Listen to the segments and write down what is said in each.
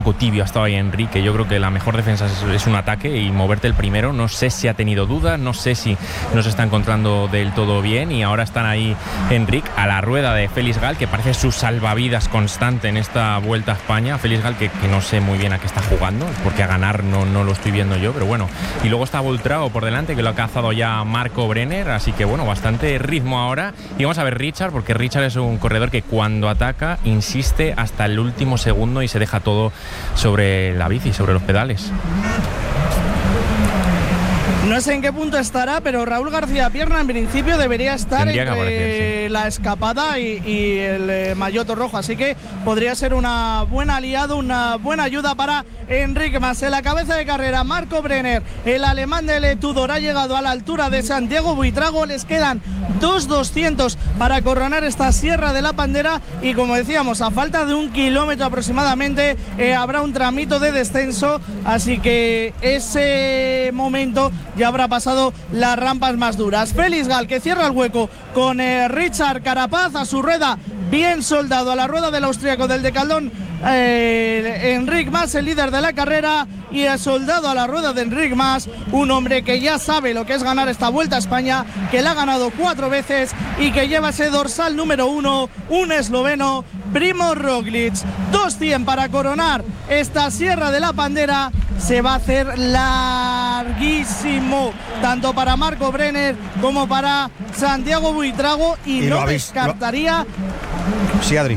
poco tibio ha estado ahí Enrique. Yo creo que la mejor defensa es un ataque y moverte el primero. No sé si ha tenido dudas, no sé si no se está encontrando del todo bien, y ahora están ahí Enrique a la rueda de Félix Gal, que parece su salvavidas constante en esta Vuelta a España. Félix Gal que no sé muy bien a qué está jugando, porque a ganar no lo estoy viendo yo, pero bueno. Y luego está Buitrago por delante, que lo ha cazado ya Marco Brenner, así que bueno, bastante ritmo ahora. Y vamos a ver Richard, porque Richard es un corredor que cuando ataca insiste hasta el último segundo y se deja todo sobre la bici, sobre los pedales. No sé en qué punto estará, pero Raúl García Pierna en principio debería estar entre la escapada y el maillot rojo, así que podría ser una buena aliado, una buena ayuda para Enric Mas. En la cabeza de carrera, Marco Brenner, el alemán del Tudor, ha llegado a la altura de Santiago Buitrago. Les quedan 2.200 para coronar esta Sierra de la Pantera, y como decíamos, a falta de 1 kilómetro aproximadamente habrá un tramito de descenso, así que ese momento ya habrá pasado las rampas más duras. Félix Gal, que cierra el hueco con Richard Carapaz a su rueda, bien soldado a la rueda del austríaco del Decathlon Enric Mas, el líder de la carrera, y el soldado a la rueda de Enric Mas, un hombre que ya sabe lo que es ganar esta Vuelta a España, que la ha ganado 4 veces y que lleva ese dorsal número 1, un esloveno, Primož Roglič. 2:100 para coronar esta Sierra de la Pantera. Se va a hacer larguísimo, tanto para Marco Brenner como para Santiago Buitrago, y no descartaría... Sí, Adri.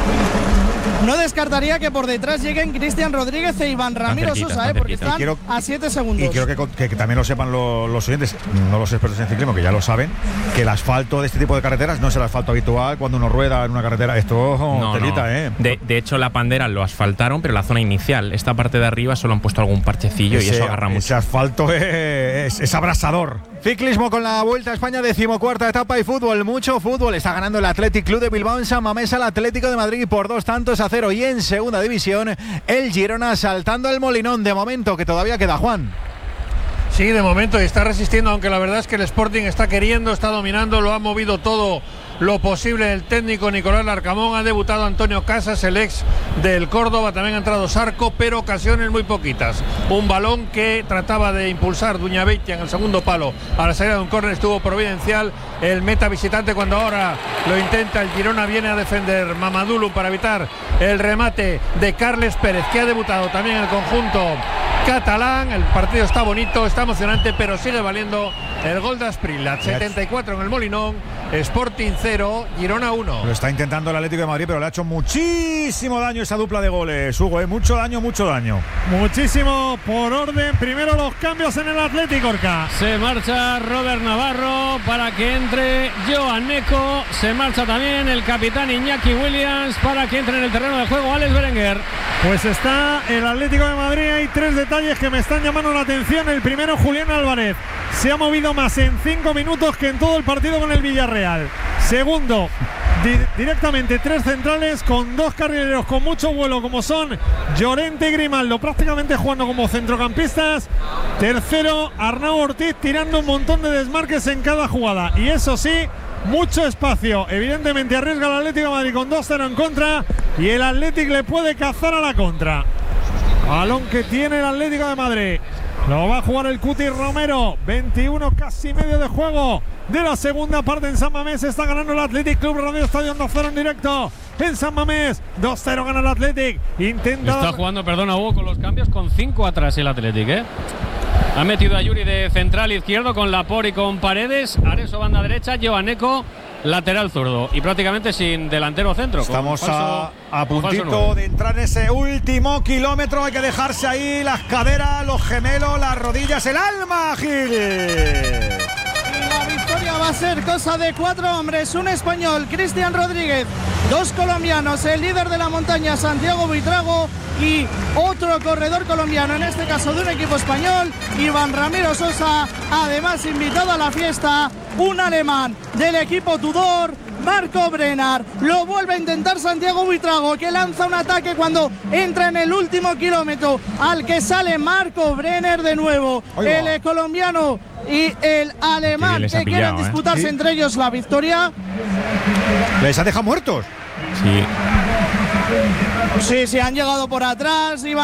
No descartaría que por detrás lleguen Cristian Rodríguez e Iván Ramiro Sosa, porque están a 7 segundos. Y quiero que también lo sepan los oyentes, no los expertos en ciclismo, que ya lo saben, que el asfalto de este tipo de carreteras no es el asfalto habitual cuando uno rueda en una carretera. Esto telita, De hecho, la Pandera lo asfaltaron, pero la zona inicial, esta parte de arriba, solo han puesto algún parchecillo y eso agarra mucho. Ese asfalto es abrasador. Ciclismo con la Vuelta a España, 14ª etapa, y fútbol, mucho fútbol. Está ganando el Athletic Club de Bilbao en San Mamés al Atlético de Madrid por 2-0. Y en segunda división, el Girona saltando el Molinón. De momento, que todavía queda, Juan. Sí, de momento, y está resistiendo, aunque la verdad es que el Sporting está queriendo, está dominando, lo ha movido todo lo posible el técnico Nicolás Larcamón. Ha debutado Antonio Casas, el ex del Córdoba, también ha entrado Sarco, pero ocasiones muy poquitas. Un balón que trataba de impulsar Duñabeitia en el segundo palo a la salida de un córner, estuvo providencial el meta visitante. Cuando ahora lo intenta el Girona, viene a defender Mamadou para evitar el remate de Carles Pérez, que ha debutado también en el conjunto catalán. El partido está bonito, está emocionante, pero sigue valiendo el gol de Asprilla. 74 en el Molinón, Sporting 0, Girona 1. Lo está intentando el Atlético de Madrid, pero le ha hecho muchísimo daño esa dupla de goles, Hugo, mucho daño. Muchísimo por orden. Primero los cambios en el Atlético, Orca. Se marcha Robert Navarro para que entre Joan Neco. Se marcha también el capitán Iñaki Williams para que entre en el terreno de juego Alex Berenguer. Pues está el Atlético de Madrid. Hay 3 detalles que me están llamando la atención. El primero, Julián Álvarez se ha movido más en 5 minutos que en todo el partido con el Villarreal. Segundo, directamente 3 centrales con 2 carrileros con mucho vuelo, como son Llorente y Grimaldo, prácticamente jugando como centrocampistas. Tercero, Arnau Ortiz tirando un montón de desmarques en cada jugada, y eso sí, mucho espacio. Evidentemente arriesga el Atlético de Madrid con 2-0 en contra, y el Atlético le puede cazar a la contra. Balón que tiene el Atlético de Madrid. Lo va a jugar el Cuti Romero. 21 casi medio de juego de la segunda parte en San Mamés. Está ganando el Athletic Club Radio Estadio 2-0 en directo en San Mamés. 2-0 gana el Athletic. Está jugando, perdona Hugo, con los cambios con 5 atrás el Athletic, Ha metido a Yuri de central izquierdo con Laporte y con Paredes. Areso banda derecha, Joaneco lateral zurdo, y prácticamente sin delantero centro. Estamos a puntito de entrar en ese último kilómetro. Hay que dejarse ahí las caderas, los gemelos, las rodillas, el alma, Gil. La victoria va a ser cosa de 4 hombres, un español, Cristian Rodríguez, 2 colombianos, el líder de la montaña, Santiago Buitrago, y otro corredor colombiano, en este caso de un equipo español, Iván Ramiro Sosa, además invitado a la fiesta, un alemán del equipo Tudor, Marco Brenner. Lo vuelve a intentar Santiago Buitrago, que lanza un ataque cuando entra en el último kilómetro, al que sale Marco Brenner de nuevo. El colombiano y el alemán que quieren disputarse entre ellos la victoria. Les ha dejado muertos. Sí. Sí, han llegado por atrás.